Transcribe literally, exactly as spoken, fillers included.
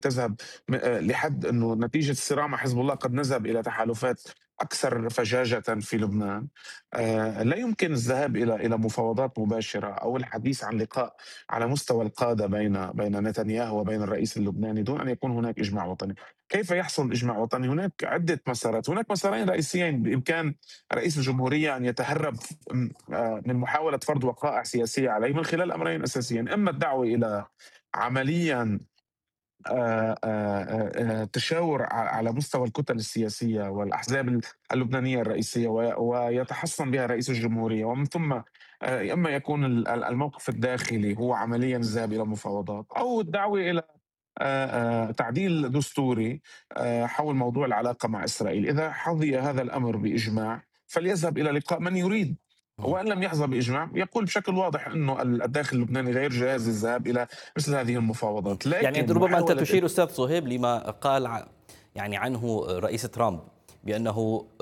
تذهب م آآ لحد إنه نتيجة الصراع مع حزب الله قد نذهب إلى تحالفات أكثر فجاجةً في لبنان. آآ لا يمكن الذهاب إلى إلى مفاوضات مباشرة أو الحديث عن لقاء على مستوى القادة بين بين نتنياهو وبين الرئيس اللبناني دون أن يكون هناك إجماع وطني. كيف يحصل إجماع وطني؟ هناك عدة مسارات، هناك مسارين رئيسيين بإمكان رئيس الجمهورية أن يتهرب م آآ من محاولة فرض وقائع سياسية عليه من خلال أمرين أساسيين، إما الدعوة إلى عمليًا آآ آآ آآ تشاور ع على مستوى الكتل السياسية والأحزاب ال اللبنانية الرئيسية و ويتحصّن بها رئيس الجمهورية، ومن ثم آآ إما يكون ال ال الموقف الداخلي هو عمليًا الذهاب إلى مفاوضات، أو الدعوة إلى آآ آآ تعديل دستوري آآ حول موضوع العلاقة مع إسرائيل. إذا حظي هذا الأمر بإجماع فليذهب إلى لقاء من يريد، إمم. وإن لم يحظى بإجماع يقول بشكل واضح إنه ال الداخل اللبناني غير جاهز للذهاب إلى مثل هذه إمم. المفاوضات. يعني أنت لكن ربما أنت محاولة تشير أستاذ صهيب لما قال ع يعني عنه رئيس ترامب بأنه